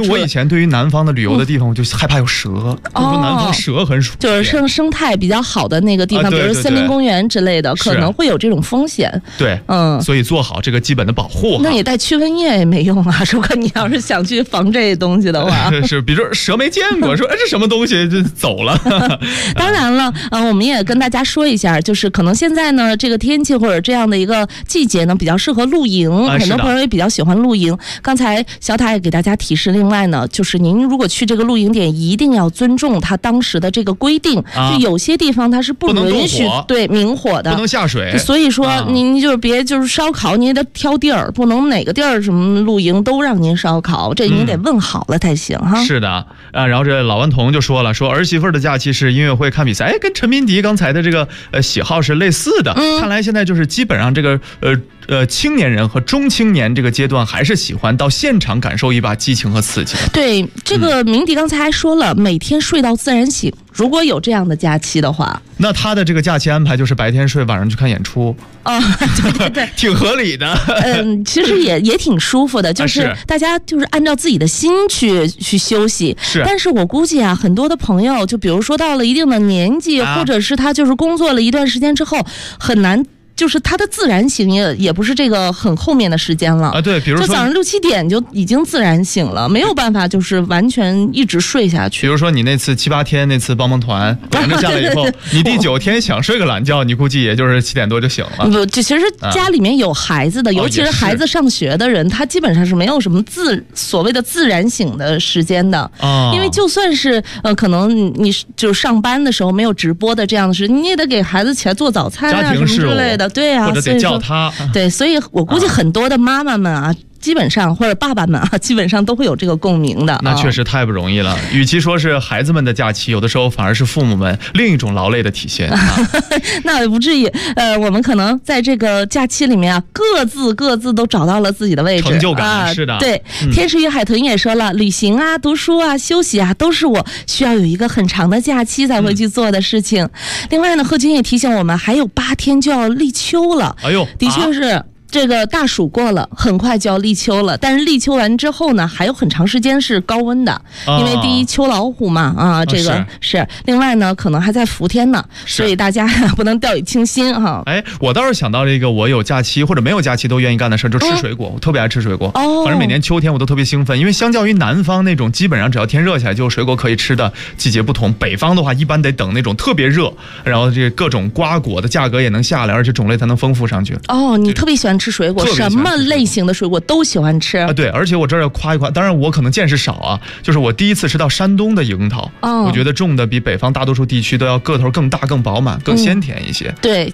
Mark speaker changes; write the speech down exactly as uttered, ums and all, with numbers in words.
Speaker 1: 为我以前对于南方的旅游的地方，我就害怕有蛇，我说南方蛇很属，
Speaker 2: 就是生生态比较好的那个地方，比如森林公园之类的，可能会有这种风险。
Speaker 1: 对，嗯，所以做好这个基本的保护。
Speaker 2: 那你带驱蚊液也没用啊，如果你要是想去防这些东西的话，
Speaker 1: 是，比如说蛇没见过，说哎这什么东西就走了。
Speaker 2: 当然了，嗯，我们也跟大家说一下，就是可能现在呢这个天气或者这样的一个季节呢比较适合露营，
Speaker 1: 啊、
Speaker 2: 很多朋友也比较喜欢露营。刚才小塔也给大家提示，另外呢，就是您如果去这个露营点，一定要尊重它当时的这个规定，啊、就有些地方它是不允许对明火的，
Speaker 1: 不能下水。
Speaker 2: 所以说、啊、您就是别就是烧烤，你也得挑地儿，不能哪个地儿什么露营都让您烧烤，这你得问好了才行哈。
Speaker 1: 嗯、是的啊，然后这老顽童就说了，说儿媳妇的假期是音乐会看比赛，哎，跟陈明迪刚才的这个呃喜好是类似的。嗯，看来现在就是基本上这个呃呃青年人和中青年这个阶段还是喜欢到现场感受一把激情和刺激。
Speaker 2: 对，这个明迪刚才还说了，嗯、每天睡到自然醒。如果有这样的假期的话，
Speaker 1: 那他的这个假期安排就是白天睡，晚上去看演出。
Speaker 2: 啊、哦，对对对，
Speaker 1: 挺合理的。
Speaker 2: 嗯，其实也也挺舒服的，就是大家就是按照自己的心去去休息。
Speaker 1: 是，
Speaker 2: 但是我估计啊，很多的朋友，就比如说到了一定的年纪，啊、或者是他就是工作了一段时间之后，很难。就是它的自然醒也也不是这个很后面的时间了
Speaker 1: 啊，对，比如说
Speaker 2: 就早上六七点就已经自然醒了，没有办法就是完全一直睡下去。
Speaker 1: 比如说你那次七八天那次帮帮团连着下来以后，对对对，你第九天想睡个懒觉，你估计也就是七点多就醒了。
Speaker 2: 不，其实家里面有孩子的，啊、尤其是孩子上学的人，哦、他基本上是没有什么自所谓的自然醒的时间的。
Speaker 1: 啊，
Speaker 2: 因为就算是呃，可能你就上班的时候没有直播的这样的事，你也得给孩子起来做早餐啊什么之类的。对啊，
Speaker 1: 或者得叫他。
Speaker 2: 对，所以我估计很多的妈妈们啊。啊基本上或者爸爸们啊，基本上都会有这个共鸣的。
Speaker 1: 那确实太不容易了。啊、与其说是孩子们的假期，有的时候反而是父母们另一种劳累的体现。啊、
Speaker 2: 那也不至于。呃，我们可能在这个假期里面啊，各自各自都找到了自己的位置，
Speaker 1: 成就感、
Speaker 2: 啊、
Speaker 1: 是的。
Speaker 2: 对，嗯、天使与海豚也说了，旅行啊、读书啊、休息啊，都是我需要有一个很长的假期才会去做的事情。嗯、另外呢，贺军也提醒我们，还有八天就要立秋了。
Speaker 1: 哎呦，
Speaker 2: 的确是。啊这个大暑过了，很快就要立秋了。但是立秋完之后呢，还有很长时间是高温的，哦、因为第一秋老虎嘛，啊，这个、哦、是, 是。另外呢，可能还在伏天呢，所以大家不能掉以轻心哈。
Speaker 1: 哎，我倒是想到了一个我有假期或者没有假期都愿意干的事，就吃水果。嗯、我特别爱吃水果，哦，反正每年秋天我都特别兴奋，因为相较于南方那种基本上只要天热起来就有水果可以吃的季节不同，北方的话一般得等那种特别热，然后这各种瓜果的价格也能下来，而且种类才能丰富上去。
Speaker 2: 哦，你特别喜欢吃。吃水果，什么类型的水果都喜欢吃
Speaker 1: 啊！对，而且我这儿要夸一夸，当然我可能见识少啊，就是我第一次吃到山东的樱桃，哦、我觉得种的比北方大多数地区都要个头更大、更饱满、更鲜甜一些。
Speaker 2: 嗯、对。